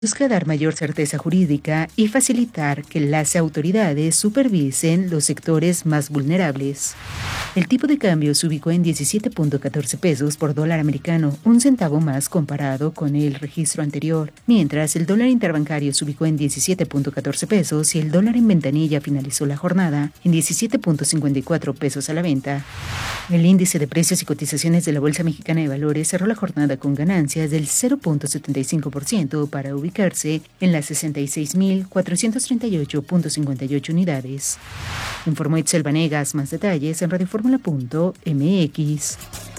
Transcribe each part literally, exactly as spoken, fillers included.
Busca dar mayor certeza jurídica y facilitar que las autoridades supervisen los sectores más vulnerables. El tipo de cambio se ubicó en diecisiete punto catorce pesos por dólar americano, un centavo más comparado con el registro anterior, mientras el dólar interbancario se ubicó en diecisiete punto catorce pesos y el dólar en ventanilla finalizó la jornada en diecisiete punto cincuenta y cuatro pesos a la venta. El índice de precios y cotizaciones de la Bolsa Mexicana de Valores cerró la jornada con ganancias del cero punto setenta y cinco por ciento para ubicarse en las sesenta y seis mil cuatrocientos treinta y ocho punto cincuenta y ocho unidades. Informó Itzel Vanegas. Más detalles en radioformula punto m x.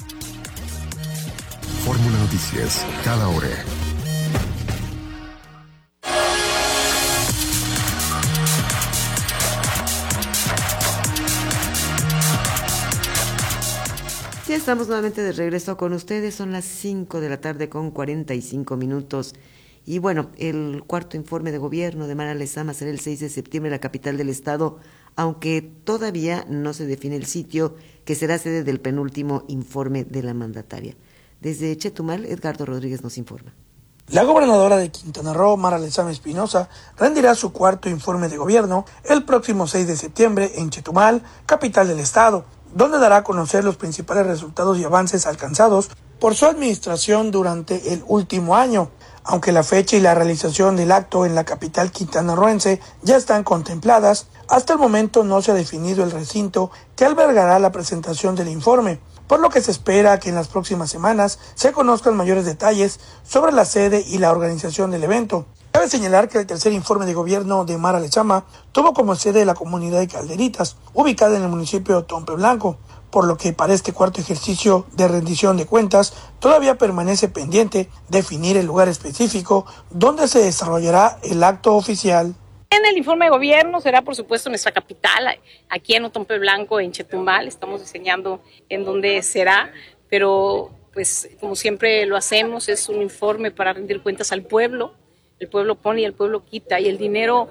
Fórmula Noticias, cada hora. Ya estamos nuevamente de regreso con ustedes, son las cinco de la tarde con cuarenta y cinco minutos. Y bueno, el cuarto informe de gobierno de Mara Lezama será el seis de septiembre en la capital del estado, aunque todavía no se define el sitio que será sede del penúltimo informe de la mandataria. Desde Chetumal, Edgardo Rodríguez nos informa. La gobernadora de Quintana Roo, Mara Lezama Espinosa, rendirá su cuarto informe de gobierno el próximo seis de septiembre en Chetumal, capital del estado, donde dará a conocer los principales resultados y avances alcanzados por su administración durante el último año. Aunque la fecha y la realización del acto en la capital quintanarroense ya están contempladas, hasta el momento no se ha definido el recinto que albergará la presentación del informe, por lo que se espera que en las próximas semanas se conozcan mayores detalles sobre la sede y la organización del evento. Cabe señalar que el tercer informe de gobierno de Mara Lezama tuvo como sede la comunidad de Calderitas, ubicada en el municipio de Tompe Blanco, por lo que para este cuarto ejercicio de rendición de cuentas todavía permanece pendiente definir el lugar específico donde se desarrollará el acto oficial. En el informe de gobierno será, por supuesto, en nuestra capital, aquí en Otompe Blanco, en Chetumal. Estamos diseñando en dónde será, pero pues como siempre lo hacemos, es un informe para rendir cuentas al pueblo. El pueblo pone y el pueblo quita, y el dinero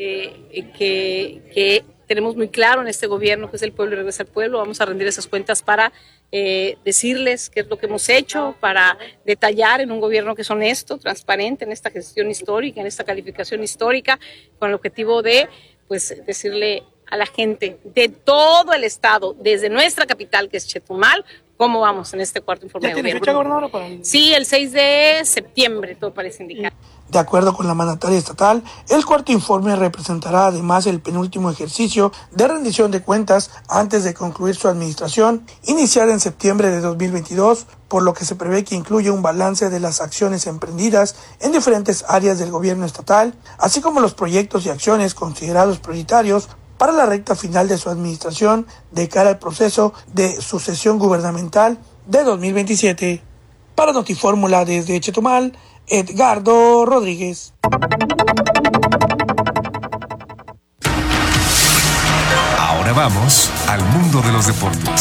eh, que, que tenemos muy claro en este gobierno, que es el pueblo y regresa al pueblo, vamos a rendir esas cuentas para eh, decirles qué es lo que hemos hecho, para detallar en un gobierno que es honesto, transparente en esta gestión histórica, en esta calificación histórica, con el objetivo de pues decirle a la gente de todo el estado, desde nuestra capital, que es Chetumal, cómo vamos en este cuarto informe de gobierno. ¿Fecha, gobernadora, para el... Sí, el seis de septiembre, todo parece indicar. De acuerdo con la mandataria estatal, el cuarto informe representará además el penúltimo ejercicio de rendición de cuentas antes de concluir su administración, iniciada en septiembre de dos mil veintidós, por lo que se prevé que incluye un balance de las acciones emprendidas en diferentes áreas del gobierno estatal, así como los proyectos y acciones considerados prioritarios para la recta final de su administración de cara al proceso de sucesión gubernamental de dos mil veintisiete. Para Notifórmula desde Chetumal, Edgardo Rodríguez. Ahora vamos al mundo de los deportes.